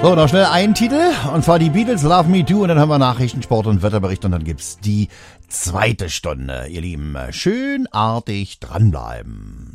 So, noch schnell einen Titel, und zwar die Beatles, Love Me Too, und dann haben wir Nachrichten, Sport und Wetterbericht, und dann gibt's die zweite Stunde. Ihr Lieben, schön artig dranbleiben.